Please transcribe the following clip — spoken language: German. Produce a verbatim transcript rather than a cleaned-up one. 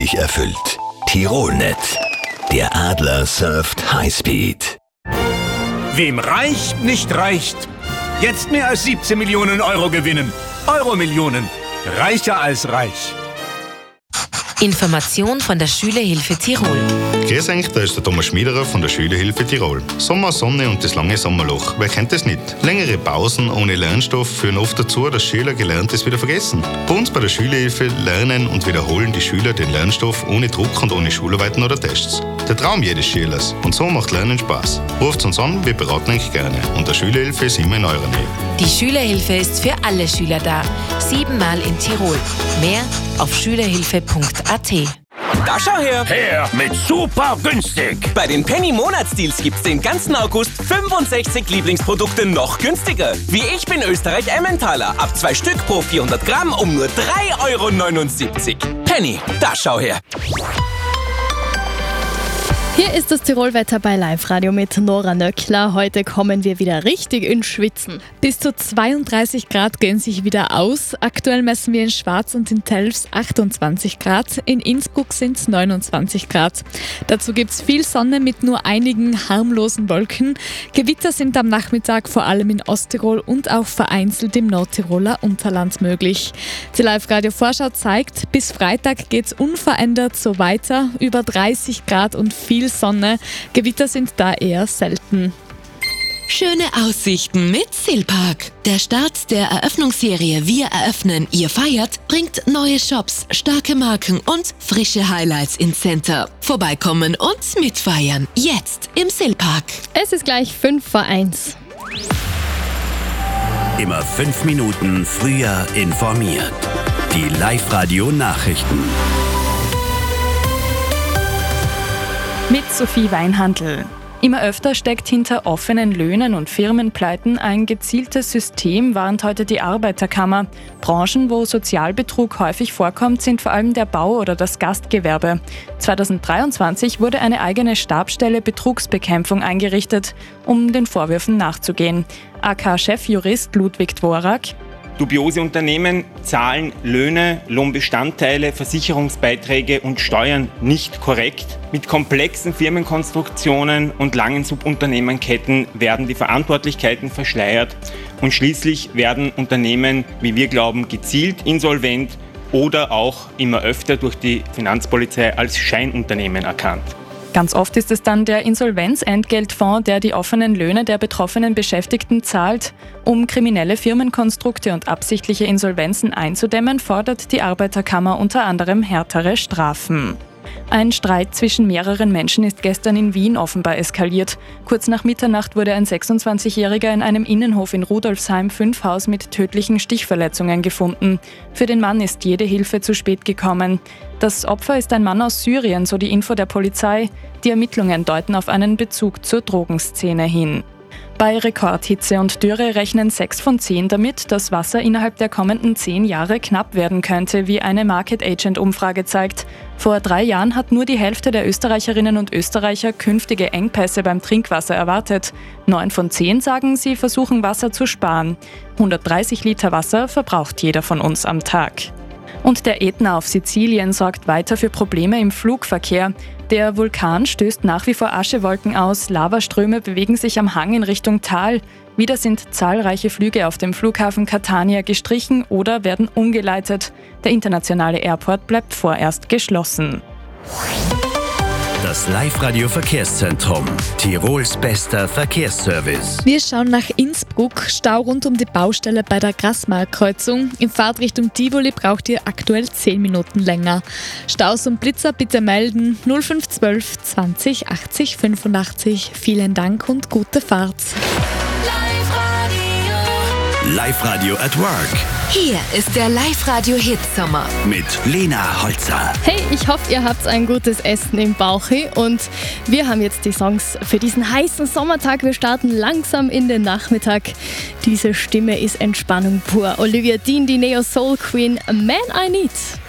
Ich erfüllt. Tirolnet. Der Adler surft Highspeed. Wem Reich nicht reicht. Jetzt mehr als siebzehn Millionen Euro gewinnen. Euro-Millionen. Reicher als reich. Information von der Schülerhilfe Tirol. Grüß euch, da ist der Thomas Schmiederer von der Schülerhilfe Tirol. Sommer, Sonne und das lange Sommerloch. Wer kennt das nicht? Längere Pausen ohne Lernstoff führen oft dazu, dass Schüler Gelerntes wieder vergessen. Bei uns bei der Schülerhilfe lernen und wiederholen die Schüler den Lernstoff ohne Druck und ohne Schularbeiten oder Tests. Der Traum jedes Schülers. Und so macht Lernen Spaß. Ruft uns an, wir beraten euch gerne. Und der Schülerhilfe sind wir in eurer Nähe. Die Schülerhilfe ist für alle Schüler da. Siebenmal in Tirol. Mehr auf schülerhilfe punkt a t. Da schau her! Her mit super günstig! Bei den Penny-Monatsdeals gibt's den ganzen August fünfundsechzig Lieblingsprodukte noch günstiger. Wie Ich bin Österreich Emmentaler. Ab zwei Stück pro vierhundert Gramm um nur drei Euro neunundsiebzig. Penny, da schau her! Hier ist das Tirolwetter bei Live-Radio mit Nora Nöckler. Heute kommen wir wieder richtig ins Schwitzen. Bis zu zweiunddreißig Grad gehen sich wieder aus. Aktuell messen wir in Schwaz und in Telfs achtundzwanzig Grad. In Innsbruck sind es neunundzwanzig Grad. Dazu gibt es viel Sonne mit nur einigen harmlosen Wolken. Gewitter sind am Nachmittag vor allem in Osttirol und auch vereinzelt im Nordtiroler Unterland möglich. Die Live-Radio-Vorschau zeigt, bis Freitag geht es unverändert so weiter. Über dreißig Grad und viel Sonne. Gewitter sind da eher selten. Schöne Aussichten mit Silpark. Der Start der Eröffnungsserie Wir eröffnen, ihr feiert bringt neue Shops, starke Marken und frische Highlights ins Center. Vorbeikommen und mitfeiern. Jetzt im Silpark. Es ist gleich fünf vor eins. Immer fünf Minuten früher informiert. Die Live-Radio-Nachrichten. Mit Sophie Weinhandl. Immer öfter steckt hinter offenen Löhnen und Firmenpleiten ein gezieltes System, warnt heute die Arbeiterkammer. Branchen, wo Sozialbetrug häufig vorkommt, sind vor allem der Bau oder das Gastgewerbe. zweitausenddreiundzwanzig wurde eine eigene Stabsstelle Betrugsbekämpfung eingerichtet, um den Vorwürfen nachzugehen. A K-Chefjurist Ludwig Dvorak: Dubiose Unternehmen zahlen Löhne, Lohnbestandteile, Versicherungsbeiträge und Steuern nicht korrekt. Mit komplexen Firmenkonstruktionen und langen Subunternehmenketten werden die Verantwortlichkeiten verschleiert und schließlich werden Unternehmen, wie wir glauben, gezielt insolvent oder auch immer öfter durch die Finanzpolizei als Scheinunternehmen erkannt. Ganz oft ist es dann der Insolvenzentgeltfonds, der die offenen Löhne der betroffenen Beschäftigten zahlt. Um kriminelle Firmenkonstrukte und absichtliche Insolvenzen einzudämmen, fordert die Arbeiterkammer unter anderem härtere Strafen. Ein Streit zwischen mehreren Menschen ist gestern in Wien offenbar eskaliert. Kurz nach Mitternacht wurde ein sechsundzwanzigjähriger in einem Innenhof in Rudolfsheim fünf Haus mit tödlichen Stichverletzungen gefunden. Für den Mann ist jede Hilfe zu spät gekommen. Das Opfer ist ein Mann aus Syrien, so die Info der Polizei. Die Ermittlungen deuten auf einen Bezug zur Drogenszene hin. Bei Rekordhitze und Dürre rechnen sechs von zehn damit, dass Wasser innerhalb der kommenden zehn Jahre knapp werden könnte, wie eine Market Agent Umfrage zeigt. Vor drei Jahren hat nur die Hälfte der Österreicherinnen und Österreicher künftige Engpässe beim Trinkwasser erwartet. Neun von zehn sagen, sie versuchen Wasser zu sparen. hundertdreißig Liter Wasser verbraucht jeder von uns am Tag. Und der Ätna auf Sizilien sorgt weiter für Probleme im Flugverkehr. Der Vulkan stößt nach wie vor Aschewolken aus, Lavaströme bewegen sich am Hang in Richtung Tal. Wieder sind zahlreiche Flüge auf dem Flughafen Catania gestrichen oder werden umgeleitet. Der internationale Airport bleibt vorerst geschlossen. Das Live-Radio-Verkehrszentrum. Tirols bester Verkehrsservice. Wir schauen nach Innsbruck. Stau rund um die Baustelle bei der Grasmarkt-Kreuzung. In Fahrtrichtung Tivoli braucht ihr aktuell zehn Minuten länger. Staus und Blitzer bitte melden null fünf eins zwei zwanzig achtzig fünfundachtzig. Vielen Dank und gute Fahrt. Live-Radio at Work. Hier ist der Live-Radio-Hit-Sommer. Mit Lena Holzer. Hey, ich hoffe, ihr habt ein gutes Essen im Bauchi und wir haben jetzt die Songs für diesen heißen Sommertag. Wir starten langsam in den Nachmittag. Diese Stimme ist Entspannung pur. Olivia Dean, die Neo Soul Queen, Man I Need.